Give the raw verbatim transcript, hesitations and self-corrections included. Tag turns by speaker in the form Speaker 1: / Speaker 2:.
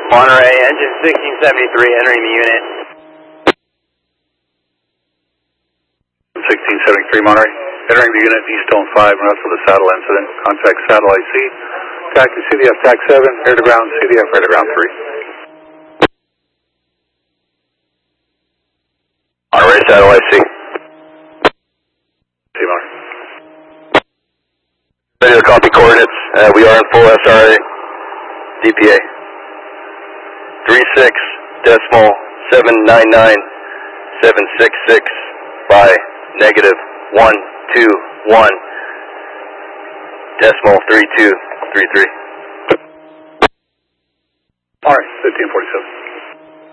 Speaker 1: Monterey, engine sixteen seventy-three, entering the unit.
Speaker 2: sixteen seventy-three Monterey, entering the unit, Eastone five, north of the saddle incident. Contact saddle I C. Taxi C D F T A C seven, air to ground, C D F air to ground three.
Speaker 1: Monterey, saddle I C.
Speaker 2: See, Monterey.
Speaker 1: Ready to copy coordinates. Uh, we are in full S R A. D P A. three six decimal seven nine nine seven six six by negative one two one decimal three two three three.
Speaker 2: All right, fifteen forty-seven.